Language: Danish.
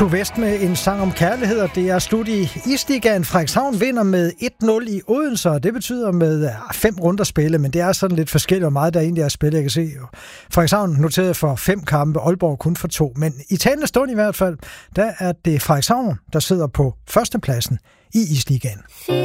Tue West med en sang om kærlighed, og det er slut i Isligaen. Frederikshavn vinder med 1-0 i Odense, og det betyder med 5 runder spille, men det er sådan lidt forskelligt, hvor meget der egentlig er spillet. Jeg kan se, Frederikshavn noteret for 5 kampe, Aalborg kun for 2, men i talende stund i hvert fald, der er det Frederikshavn, der sidder på førstepladsen i Isligaen.